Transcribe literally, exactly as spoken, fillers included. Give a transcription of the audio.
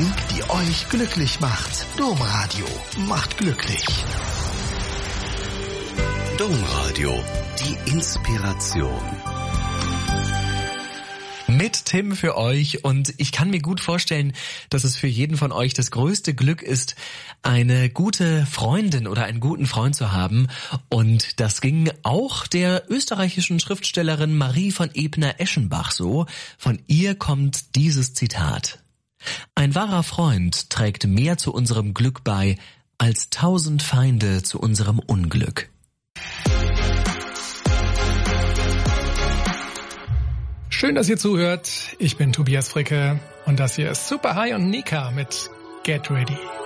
Musik, die euch glücklich macht. Domradio macht glücklich. Domradio, die Inspiration. Mit Tim für euch, und ich kann mir gut vorstellen, dass es für jeden von euch das größte Glück ist, eine gute Freundin oder einen guten Freund zu haben, und das ging auch der österreichischen Schriftstellerin Marie von Ebner-Eschenbach so. Von ihr kommt dieses Zitat: Ein wahrer Freund trägt mehr zu unserem Glück bei, als tausend Feinde zu unserem Unglück. Schön, dass ihr zuhört. Ich bin Tobias Fricke und das hier ist Super High und Nika mit Get Ready.